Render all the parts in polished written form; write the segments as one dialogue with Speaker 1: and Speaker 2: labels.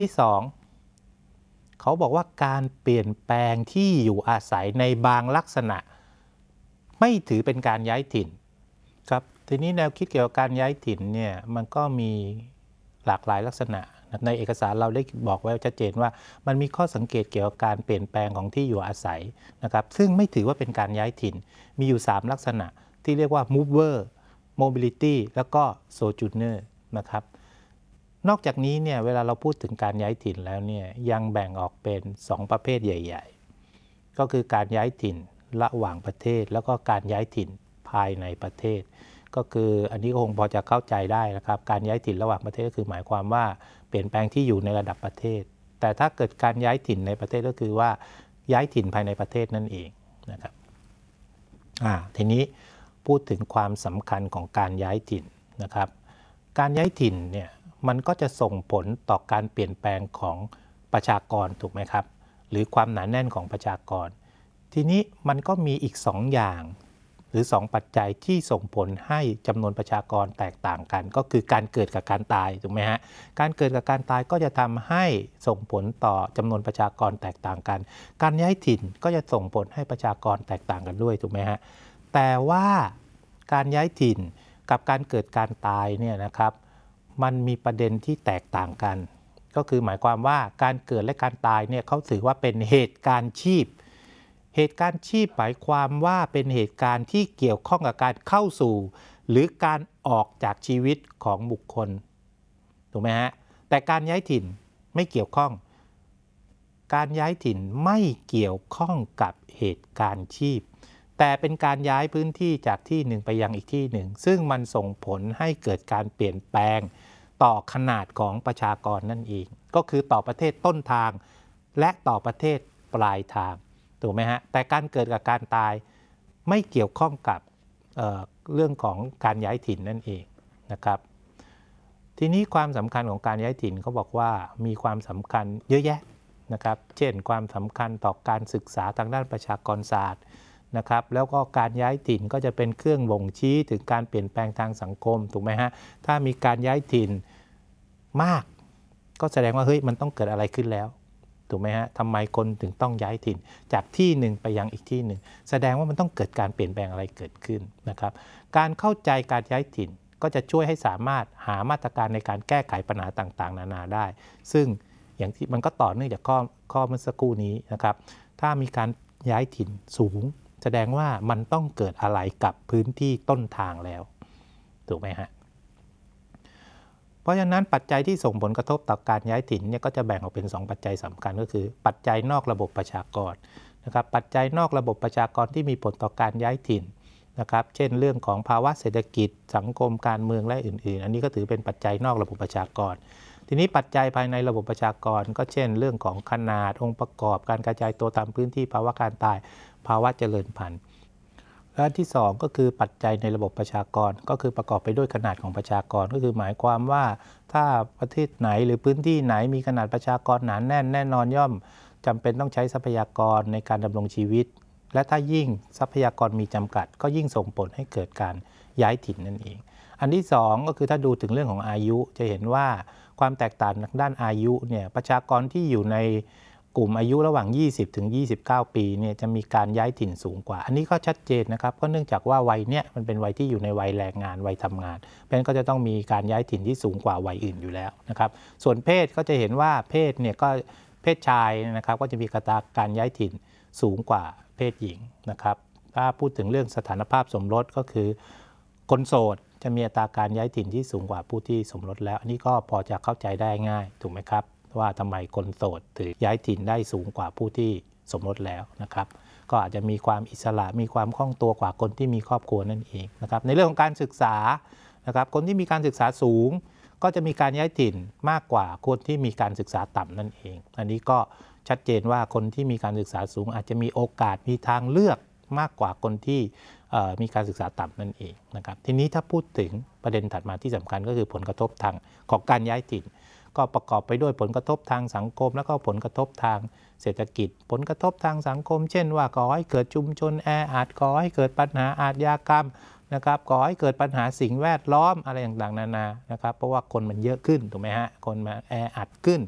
Speaker 1: ที่สองเขาบอกว่าการเปลี่ยนแปลงที่อยู่อาศัยในบางลักษณะไม่ถือเป็นการย้ายถิ่นครับทีนี้แนวคิดเกี่ยวกับการย้ายถิ่นเนี่ยมันก็มีหลากหลายลักษณะในเอกสารเราได้บอกไว้ชัดเจนว่ามันมีข้อสังเกตเกี่ยวกับการเปลี่ยนแปลงของที่อยู่อาศัยนะครับซึ่งไม่ถือว่าเป็นการย้ายถิ่นมีอยู่3ลักษณะที่เรียกว่า mover mobility แล้วก็ sojourner นะครับนอกจากนี้เนี่ยเวลาเราพูดถึงการย้ายถิ่นแล้วเนี่ยยังแบ่งออกเป็น2ประเภทใหญ่ๆก็คือการย้ายถิ่นระหว่างประเทศแล้วก็การย้ายถิ่นภายในประเทศก็คืออันนี้คงพอจะเข้าใจได้นะครับการย้ายถิ่นระหว่างประเทศก็คือหมายความว่าเปลี่ยนแปลงที่อยู่ในระดับประเทศแต่ถ้าเกิดการย้ายถิ่นในประเทศก็คือว่าย้ายถิ่นภายในประเทศนั่นเองนะครับทีนี้พูดถึงความสำคัญของการย้ายถิ่นนะครับการย้ายถิ่นเนี่ยมันก็จะส่งผลต่อการเปลี่ยนแปลงของประชากรถูกไหมครับหรือความหนาแน่นของประชากรทีนี้มันก็มีอีก2อย่างหรือ2ปัจจัยที่ส่งผลให้จำนวนประชากรแตกต่างกันก็คือการเกิดกับการตายถูกไหมฮะการเกิดกับการตายก็จะทำให้ส่งผลต่อจำนวนประชากรแตกต่างกันการย้ายถิ่นก็จะส่งผลให้ประชากรแตกต่างกันด้วยถูกไหมฮะแต่ว่าการย้ายถิ่นกับการเกิดการตายเนี่ยนะครับมันมีประเด็นที่แตกต่างกันก็คือหมายความว่าการเกิดและการตายเนี่ยเขาถือว่าเป็นเหตุการณ์ชีพเหตุการณ์ชีพหมายความว่าเป็นเหตุการณ์ที่เกี่ยวข้องกับการเข้าสู่หรือการออกจากชีวิตของบุคคลถูกไหมฮะแต่การย้ายถิ่นไม่เกี่ยวข้องการย้ายถิ่นไม่เกี่ยวข้องกับเหตุการณ์ชีพแต่เป็นการย้ายพื้นที่จากที่หนึ่งไปยังอีกที่หนึ่งซึ่งมันส่งผลให้เกิดการเปลี่ยนแปลงต่อขนาดของประชากรนั่นเองก็คือต่อประเทศต้นทางและต่อประเทศปลายทางถูกไหมฮะแต่การเกิดกับการตายไม่เกี่ยวข้องกับเรื่องของการย้ายถิ่นนั่นเองนะครับทีนี้ความสำคัญของการย้ายถิ่นเขาบอกว่ามีความสำคัญเยอะแยะนะครับเช่นความสำคัญต่อการศึกษาทางด้านประชากรศาสตร์นะครับแล้วก็การย้ายถิ่นก็จะเป็นเครื่องบ่งชี้ถึงการเปลี่ยนแปลงทางสังคมถูกไหมฮะถ้ามีการย้ายถิ่นมากก็แสดงว่าเฮ้ยมันต้องเกิดอะไรขึ้นแล้วถูกไหมฮะทำไมคนถึงต้องย้ายถิ่นจากที่หนึ่งไปยังอีกที่หนึ่งแสดงว่ามันต้องเกิดการเปลี่ยนแปลงอะไรเกิดขึ้นนะครับการเข้าใจการย้ายถิ่นก็จะช่วยให้สามารถหามาตรการในการแก้ไขปัญหาต่างๆนานาได้ซึ่งอย่างที่มันก็ต่อเนื่องจากข้อเมื่อสักครู่นี้นะครับถ้ามีการย้ายถิ่นสูงแสดงว่ามันต้องเกิดอะไรกับพื้นที่ต้นทางแล้วถูกไหมฮะเพราะฉะนั้นปัจจัยที่ส่งผลกระทบต่อการย้ายถิ่นเนี่ยก็จะแบ่งออกเป็น2ปัจจัยสำคัญก็คือปัจจัยนอกระบบประชากรนะครับปัจจัยนอกระบบประชากรที่มีผลต่อการย้ายถิ่นนะครับเช่นเรื่องของภาวะเศรษฐกิจสังคมการเมืองและอื่นๆอันนี้ก็ถือเป็นปัจจัยนอกระบบประชากรทีนี้ปัจจัยภายในระบบประชากรก็เช่นเรื่องของขนาดองค์ประกอบการกระจายตัวตามพื้นที่ภาวะการตายภาวะเจริญพันธุ์และที่2ก็คือปัจจัยในระบบประชากรก็คือประกอบไปด้วยขนาดของประชากรก็คือหมายความว่าถ้าประเทศไหนหรือพื้นที่ไหนมีขนาดประชากรหนาแน่นแน่นอนย่อมจำเป็นต้องใช้ทรัพยากรในการดำรงชีวิตและถ้ายิ่งทรัพยากรมีจำกัดก็ยิ่งส่งผลให้เกิดการย้ายถิ่นนั่นเองอันที่2ก็คือถ้าดูถึงเรื่องของอายุจะเห็นว่าความแตกต่างด้านอายุเนี่ยประชากรที่อยู่ในกลุ่มอายุระหว่าง20ถึง29ปีเนี่ยจะมีการย้ายถิ่นสูงกว่าอันนี้ก็ชัดเจนนะครับก็เนื่องจากว่าวัยเนี้ยมันเป็นวัยที่อยู่ในวัยแรงงานวัยทำงานเพราะฉะนั้นก็จะต้องมีการย้ายถิ่นที่สูงกว่าวัยอื่นอยู่แล้วนะครับส่วนเพศก็จะเห็นว่าเพศเนี่ยก็เพศชายนะครับก็จะมีการย้ายถิ่นสูงกว่าเพศหญิงนะครับถ้าพูดถึงเรื่องสถานภาพสมรสก็คือคนโสดจะมีอัตราการย้ายถิ่นที่สูงกว่าผู้ที่สมรสแล้วอันนี้ก็พอจะเข้าใจได้ง่ายถูกไหมครับว่าทำไมคนโสดถึงย้ายถิ่นได้สูงกว่าผู้ที่สมรสแล้วนะครับก็อาจจะมีความอิสระมีความคล่องตัวกว่าคนที่มีครอบครัวนั่นเองนะครับในเรื่องของการศึกษานะครับคนที่มีการศึกษาสูงก็จะมีการย้ายถิ่นมากกว่าคนที่มีการศึกษาต่ำนั่นเองอันนี้ก็ชัดเจนว่าคนที่มีการศึกษาสูงอาจจะมีโอกาสมีทางเลือกมากกว่าคนที่มีการศึกษาต่ำนั่นเองนะครับทีนี้ถ้าพูดถึงประเด็นถัดมาที่สำคัญก็คือผลกระทบทางของการย้ายถิ่นก็ประกอบไปด้วยผลกระทบทางสังคมแล้วก็ผลกระทบทางเศรษฐกิจผลกระทบทางสังคมเช่นว่าก่อให้เกิดชุมชนแออัดก่อให้เกิดปัญหาอาชญากรรมนะครับก่อให้เกิดปัญหาสิ่งแวดล้อมอะไรต่างๆนานานะครับเพราะว่าคนมันเยอะขึ้นถูกไหมฮะคนมาแออัดขึ้น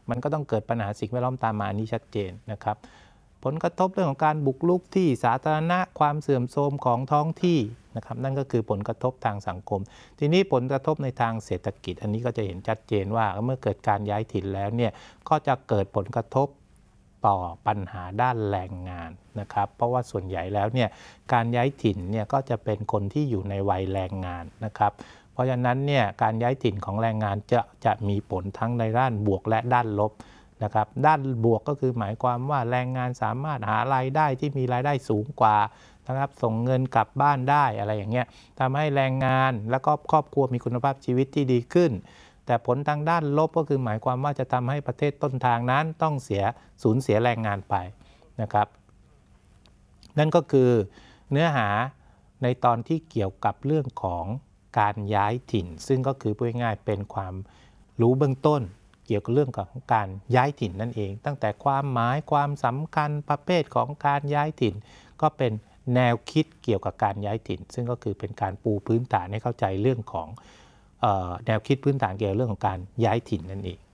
Speaker 1: มันก็ต้องเกิดปัญหาสิ่งแวดล้อมตามมาอันนี้ชัดเจนนะครับผลกระทบเรื่องของการบุกรุกที่สาธารณะความเสื่อมโทรมของท้องที่นะครับนั่นก็คือผลกระทบทางสังคมทีนี้ผลกระทบในทางเศรษฐกิจอันนี้ก็จะเห็นชัดเจนว่าเมื่อเกิดการย้ายถิ่นแล้วเนี่ยก็จะเกิดผลกระทบต่อปัญหาด้านแรงงานนะครับเพราะว่าส่วนใหญ่แล้วเนี่ยการย้ายถิ่นเนี่ยก็จะเป็นคนที่อยู่ในวัยแรงงานนะครับเพราะฉะนั้นเนี่ยการย้ายถิ่นของแรงงานจะมีผลทั้งในด้านบวกและด้านลบนะครับด้านบวกก็คือหมายความว่าแรงงานสามารถหารายได้ที่มีรายได้สูงกว่านะครับส่งเงินกลับบ้านได้อะไรอย่างเงี้ยทำให้แรงงานและก็ครอบครัวมีคุณภาพชีวิตที่ดีขึ้นแต่ผลทางด้านลบก็คือหมายความว่าจะทำให้ประเทศต้นทางนั้นต้องสูญเสียแรงงานไปนะครับนั่นก็คือเนื้อหาในตอนที่เกี่ยวกับเรื่องของการย้ายถิ่นซึ่งก็คือพูดง่ายๆเป็นความรู้เบื้องต้นเกี่ยวกับเรื่องของการย้ายถิ่นนั่นเองตั้งแต่ความหมายความสำคัญประเภทของการย้ายถิ่นก็เป็นแนวคิดเกี่ยวกับการย้ายถิ่นซึ่งก็คือเป็นการปูพื้นฐานให้เข้าใจเรื่องของแนวคิดพื้นฐานเกี่ยวกับเรื่องของการย้ายถิ่นนั่นเอง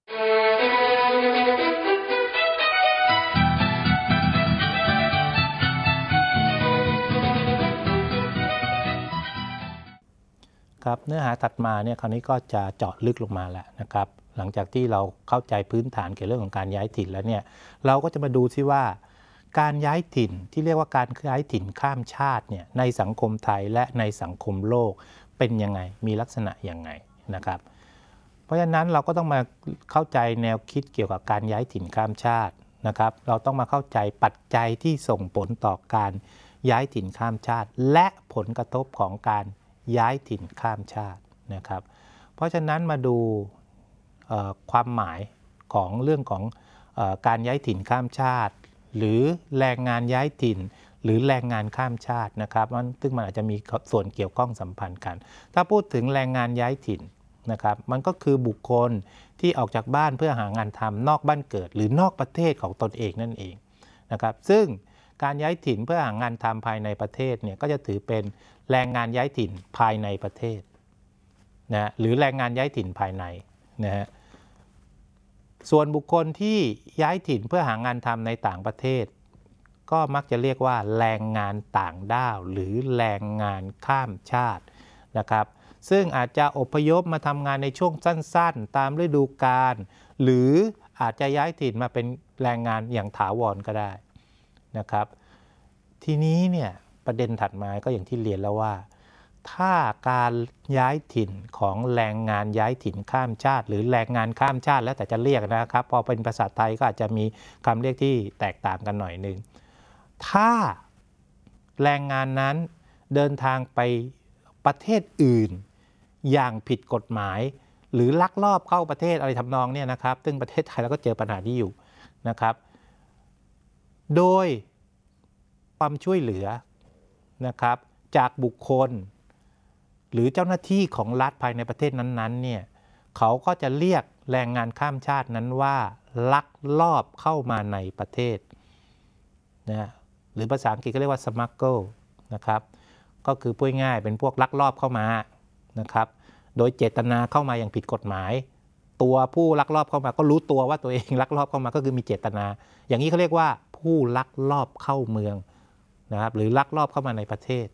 Speaker 1: ครับเนื้อหาถัดมาเนี่ยคราวนี้ก็จะเจาะลึกลงมาแล้วนะครับหลังจากที่เราเข้าใจพื้นฐานเกี่ยวกับเรื่องของการย้ายถิ่นแล้วเนี่ยเราก็จะมาดูซิว่าการย้ายถิ่นที่เรียกว่าการย้ายถิ่นข้ามชาติเนี่ยในสังคมไทยและในสังคมโลกเป็นยังไงมีลักษณะยังไงนะครับเพราะฉะนั้นเราก็ต้องมาเข้าใจแนวคิดเกี่ยวกับการย้ายถิ่นข้ามชาตินะครับเราต้องมาเข้าใจปัจจัยที่ส่งผลต่อการย้ายถิ่นข้ามชาติและผลกระทบของการย้ายถิ่นข้ามชาตินะครับเพราะฉะนั้นมาดูความหมายของเรื่องของการย้ายถิ่นข้ามชาติหรือแรงงานย้ายถิ่นหรือแรงงานข้ามชาตินะครับซึ่งมันอาจจะมีส่วนเกี่ยวข้องสัมพันธ์กันถ้าพูดถึงแรงงานย้ายถิ่นนะครับมันก็คือบุคคลที่ออกจากบ้านเพื่อหางานทำนอกบ้านเกิดหรือนอกประเทศของตนเองนั่นเองนะครับซึ่งการย้ายถิ่นเพื่อหางานทำภายในประเทศเนี่ยก็จะถือเป็นแรงงานย้ายถิ่นภายในประเทศนะหรือแรงงานย้ายถิ่นภายในนะฮะส่วนบุคคลที่ย้ายถิ่นเพื่อหางานทำในต่างประเทศก็มักจะเรียกว่าแรงงานต่างด้าวหรือแรงงานข้ามชาตินะครับซึ่งอาจจะอพยพมาทำงานในช่วงสั้นๆตามฤดูกาลหรืออาจจะย้ายถิ่นมาเป็นแรงงานอย่างถาวรก็ได้นะครับทีนี้เนี่ยประเด็นถัดมาก็อย่างที่เรียนแล้วว่าถ้าการย้ายถิ่นของแรงงานย้ายถิ่นข้ามชาติหรือแรงงานข้ามชาติแล้วแต่จะเรียกนะครับพอเป็นภาษาไทยก็อาจจะมีคำเรียกที่แตกต่างกันหน่อยนึงถ้าแรงงานนั้นเดินทางไปประเทศอื่นอย่างผิดกฎหมายหรือลักลอบเข้าประเทศอะไรทำนองเนี่ยนะครับซึ่งประเทศไทยเราก็เจอปัญหานี้อยู่นะครับโดยความช่วยเหลือนะครับจากบุคคลหรือเจ้าหน้าที่ของรัฐภายในประเทศนั้นๆเนี่ยเขาก็จะเรียกแรงงานข้ามชาตินั้นว่าลักลอบเข้ามาในประเทศนะหรือภาษาอังกฤษก็เรียกว่า smuggle นะครับก็คือพูดง่ายเป็นพวกลักลอบเข้ามานะครับโดยเจตนาเข้ามาอย่างผิดกฎหมายตัวผู้ลักลอบเข้ามาก็รู้ตัวว่าตัวเองลักลอบเข้ามาก็คือมีเจตนาอย่างนี้เขาเรียกว่าผู้ลักลอบเข้าเมืองนะครับหรือลักลอบเข้ามาในประเทศ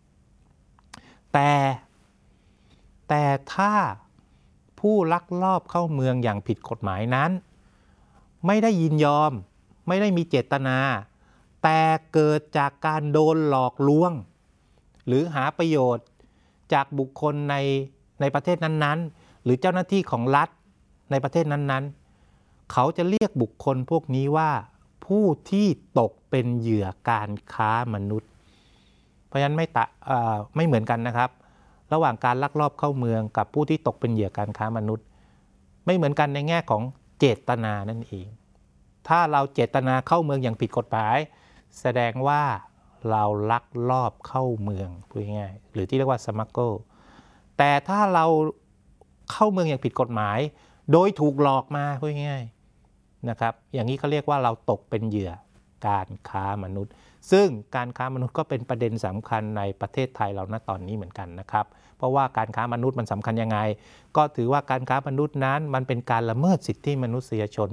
Speaker 1: แต่ถ้าผู้ลักลอบเข้าเมืองอย่างผิดกฎหมายนั้นไม่ได้ยินยอมไม่ได้มีเจตนาแต่เกิดจากการโดนหลอกลวงหรือหาประโยชน์จากบุคคลในประเทศนั้นๆหรือเจ้าหน้าที่ของรัฐในประเทศนั้นๆเขาจะเรียกบุคคลพวกนี้ว่าผู้ที่ตกเป็นเหยื่อการค้ามนุษย์เพราะฉะนั้นไม่เหมือนกันนะครับระหว่างการลักลอบเข้าเมืองกับผู้ที่ตกเป็นเหยื่อการค้ามนุษย์ไม่เหมือนกันในแง่ของเจตนานั่นเองถ้าเราเจตนาเข้าเมืองอย่างผิดกฎหมายแสดงว่าเราลักลอบเข้าเมืองพูดง่ายๆหรือที่เรียกว่า smuggle แต่ถ้าเราเข้าเมืองอย่างผิดกฎหมายโดยถูกหลอกมาพูดง่ายๆนะครับอย่างนี้เขาเรียกว่าเราตกเป็นเหยื่อการค้ามนุษย์ซึ่งการค้ามนุษย์ก็เป็นประเด็นสำคัญในประเทศไทยเราณตอนนี้เหมือนกันนะครับเพราะว่าการค้ามนุษย์มันสำคัญยังไงก็ถือว่าการค้ามนุษย์นั้นมันเป็นการละเมิดสิทธิมนุษยชน